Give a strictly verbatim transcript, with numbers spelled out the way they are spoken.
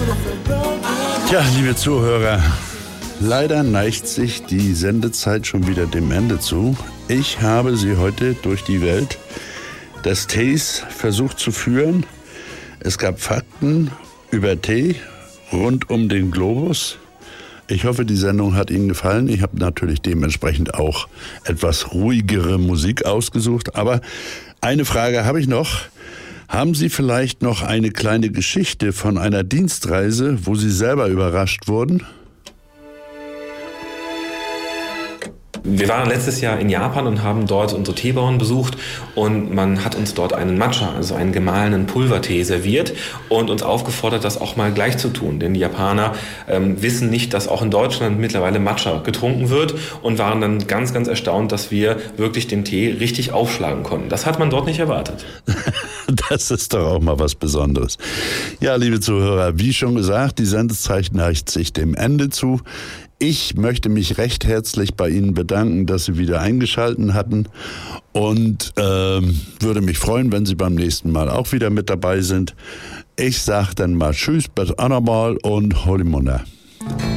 Ja, liebe Zuhörer, leider neigt sich die Sendezeit schon wieder dem Ende zu. Ich habe Sie heute durch die Welt des Tees versucht zu führen. Es gab Fakten über Tee rund um den Globus. Ich hoffe, die Sendung hat Ihnen gefallen. Ich habe natürlich dementsprechend auch etwas ruhigere Musik ausgesucht. Aber eine Frage habe ich noch. Haben Sie vielleicht noch eine kleine Geschichte von einer Dienstreise, wo Sie selber überrascht wurden? Wir waren letztes Jahr in Japan und haben dort unsere Teebauern besucht und man hat uns dort einen Matcha, also einen gemahlenen Pulvertee serviert und uns aufgefordert, das auch mal gleich zu tun. Denn die Japaner ähm, wissen nicht, dass auch in Deutschland mittlerweile Matcha getrunken wird und waren dann ganz, ganz erstaunt, dass wir wirklich den Tee richtig aufschlagen konnten. Das hat man dort nicht erwartet. Das ist doch auch mal was Besonderes. Ja, liebe Zuhörer, wie schon gesagt, die Sendezeit neigt sich dem Ende zu. Ich möchte mich recht herzlich bei Ihnen bedanken, dass Sie wieder eingeschaltet hatten und ähm, würde mich freuen, wenn Sie beim nächsten Mal auch wieder mit dabei sind. Ich sage dann mal Tschüss, bis andermal und Holi Munde.